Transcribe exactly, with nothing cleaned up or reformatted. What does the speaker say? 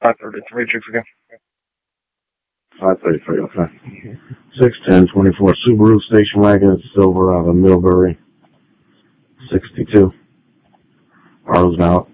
five thirty-three, chicks again. five thirty-three, okay. six ten twenty-four Subaru station wagon, silver out of Millbury. sixty-two. Arlesville,